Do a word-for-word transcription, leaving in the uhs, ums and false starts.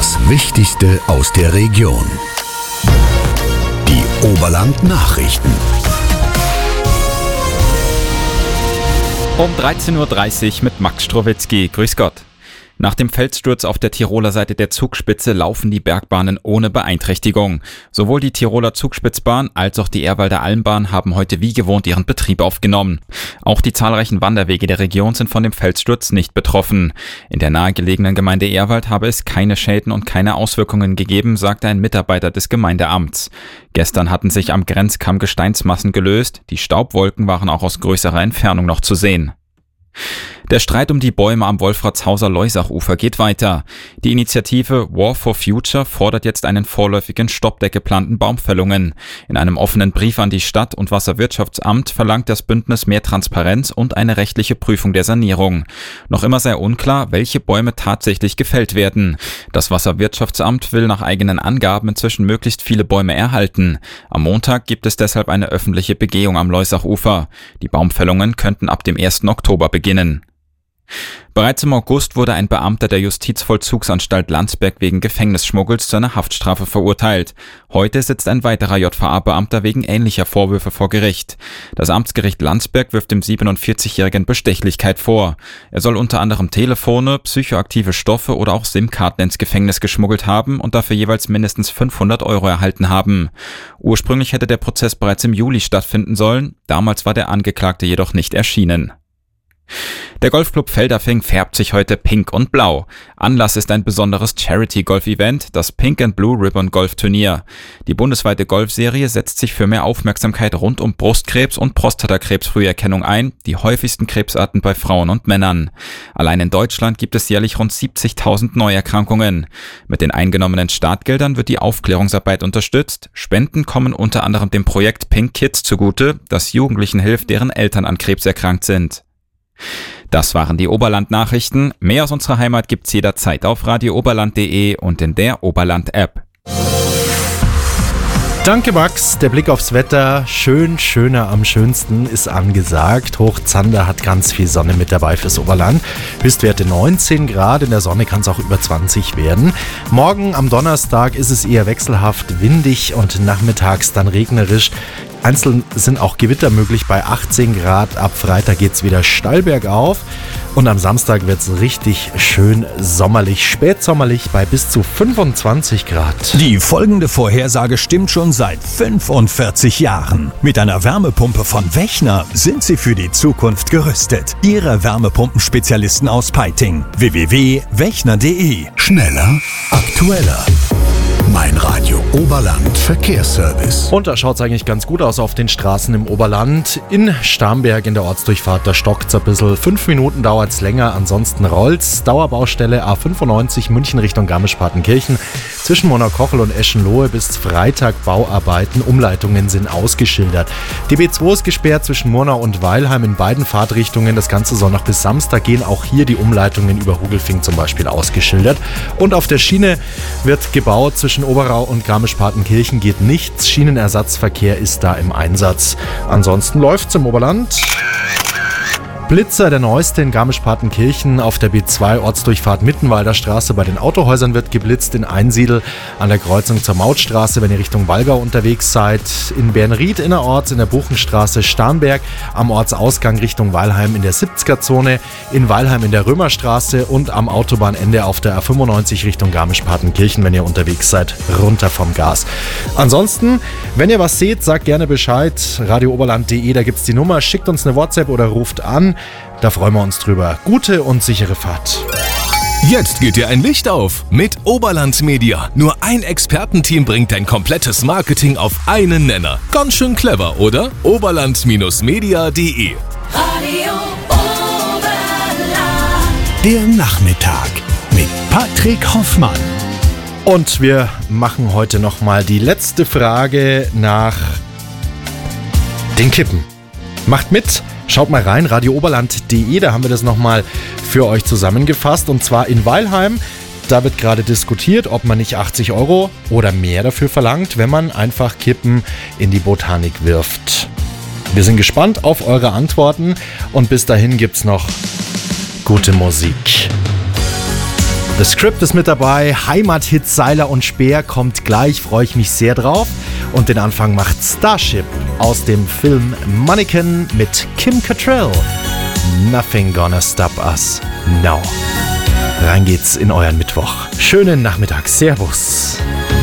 Das Wichtigste aus der Region. Die Oberland-Nachrichten. Um dreizehn Uhr dreißig mit Max Strowitzki. Grüß Gott. Nach dem Felssturz auf der Tiroler Seite der Zugspitze laufen die Bergbahnen ohne Beeinträchtigung. Sowohl die Tiroler Zugspitzbahn als auch die Ehrwalder Almbahn haben heute wie gewohnt ihren Betrieb aufgenommen. Auch die zahlreichen Wanderwege der Region sind von dem Felssturz nicht betroffen. In der nahegelegenen Gemeinde Ehrwald habe es keine Schäden und keine Auswirkungen gegeben, sagte ein Mitarbeiter des Gemeindeamts. Gestern hatten sich am Grenzkamm Gesteinsmassen gelöst. Die Staubwolken waren auch aus größerer Entfernung noch zu sehen. Der Streit um die Bäume am Wolfratshauser Leusachufer geht weiter. Die Initiative War for Future fordert jetzt einen vorläufigen Stopp der geplanten Baumfällungen. In einem offenen Brief an die Stadt- und Wasserwirtschaftsamt verlangt das Bündnis mehr Transparenz und eine rechtliche Prüfung der Sanierung. Noch immer sehr unklar, welche Bäume tatsächlich gefällt werden. Das Wasserwirtschaftsamt will nach eigenen Angaben inzwischen möglichst viele Bäume erhalten. Am Montag gibt es deshalb eine öffentliche Begehung am Leusachufer. Die Baumfällungen könnten ab dem ersten Oktober beginnen. Bereits im August wurde ein Beamter der Justizvollzugsanstalt Landsberg wegen Gefängnisschmuggels zu einer Haftstrafe verurteilt. Heute sitzt ein weiterer J V A-Beamter wegen ähnlicher Vorwürfe vor Gericht. Das Amtsgericht Landsberg wirft dem siebenundvierzigjährigen Bestechlichkeit vor. Er soll unter anderem Telefone, psychoaktive Stoffe oder auch SIM-Karten ins Gefängnis geschmuggelt haben und dafür jeweils mindestens fünfhundert Euro erhalten haben. Ursprünglich hätte der Prozess bereits im Juli stattfinden sollen. Damals war der Angeklagte jedoch nicht erschienen. Der Golfclub Feldafing färbt sich heute pink und blau. Anlass ist ein besonderes Charity-Golf-Event, das Pink and Blue Ribbon Golf-Turnier. Die bundesweite Golfserie setzt sich für mehr Aufmerksamkeit rund um Brustkrebs und Prostatakrebs-Früherkennung ein, die häufigsten Krebsarten bei Frauen und Männern. Allein in Deutschland gibt es jährlich rund siebzigtausend Neuerkrankungen. Mit den eingenommenen Startgeldern wird die Aufklärungsarbeit unterstützt. Spenden kommen unter anderem dem Projekt Pink Kids zugute, das Jugendlichen hilft, deren Eltern an Krebs erkrankt sind. Das waren die Oberland-Nachrichten. Mehr aus unserer Heimat gibt's jederzeit auf radio oberland punkt de und in der Oberland-App. Danke Max, der Blick aufs Wetter, schön, schöner am schönsten ist angesagt. Hochzander hat ganz viel Sonne mit dabei fürs Oberland. Höchstwerte neunzehn Grad, in der Sonne kann es auch über zwanzig werden. Morgen am Donnerstag ist es eher wechselhaft windig und nachmittags dann regnerisch. Einzeln sind auch Gewitter möglich bei achtzehn Grad. Ab Freitag geht's wieder steil bergauf. Und am Samstag wird's richtig schön sommerlich, spätsommerlich bei bis zu fünfundzwanzig Grad. Die folgende Vorhersage stimmt schon seit fünfundvierzig Jahren. Mit einer Wärmepumpe von Wechner sind Sie für die Zukunft gerüstet. Ihre Wärmepumpenspezialisten aus Peiting. w w w punkt wechner punkt de. Schneller, aktueller. Mein Radio Oberland Verkehrsservice. Und da schaut es eigentlich ganz gut aus auf den Straßen im Oberland. In Starnberg in der Ortsdurchfahrt, da stockt es ein bisschen. Fünf Minuten dauert es länger, ansonsten rollt's. Dauerbaustelle A fünfundneunzig München Richtung Garmisch-Partenkirchen. Zwischen Monaukochel und Eschenlohe bis Freitag Bauarbeiten. Umleitungen sind ausgeschildert. Die B zwei ist gesperrt zwischen Murnau und Weilheim in beiden Fahrtrichtungen. Das Ganze soll noch bis Samstag gehen. Auch hier die Umleitungen über Hugelfing zum Beispiel ausgeschildert. Und auf der Schiene wird gebaut. Zwischen Oberau und Garmisch-Partenkirchen geht nichts. Schienenersatzverkehr ist da im Einsatz. Ansonsten läuft's im Oberland. Blitzer, der neueste in Garmisch-Partenkirchen auf der B zwei Ortsdurchfahrt Mittenwalder Straße. Bei den Autohäusern wird geblitzt in Einsiedl an der Kreuzung zur Mautstraße, wenn ihr Richtung Wallgau unterwegs seid. In Bernried innerorts in der Buchenstraße Starnberg, am Ortsausgang Richtung Weilheim in der siebziger-Zone, in Weilheim in der Römerstraße und am Autobahnende auf der A fünfundneunzig Richtung Garmisch-Partenkirchen, wenn ihr unterwegs seid, runter vom Gas. Ansonsten, wenn ihr was seht, sagt gerne Bescheid. radio oberland punkt de, da gibt's die Nummer, schickt uns eine WhatsApp oder ruft an. Da freuen wir uns drüber. Gute und sichere Fahrt. Jetzt geht dir ein Licht auf mit Oberland Media. Nur ein Expertenteam bringt dein komplettes Marketing auf einen Nenner. Ganz schön clever, oder? oberland Media punkt de. Radio Oberland. Der Nachmittag mit Patrick Hoffmann. Und wir machen heute nochmal die letzte Frage nach den Kippen. Macht mit! Schaut mal rein, radio oberland punkt de, da haben wir das nochmal für euch zusammengefasst. Und zwar in Weilheim, da wird gerade diskutiert, ob man nicht achtzig Euro oder mehr dafür verlangt, wenn man einfach Kippen in die Botanik wirft. Wir sind gespannt auf eure Antworten und bis dahin gibt's noch gute Musik. The Script ist mit dabei, Heimathit Seiler und Speer kommt gleich, freue ich mich sehr drauf. Und den Anfang macht Starship aus dem Film Mannequin mit Kim Cattrall. Nothing gonna stop us now. Rein geht's in euren Mittwoch. Schönen Nachmittag, Servus.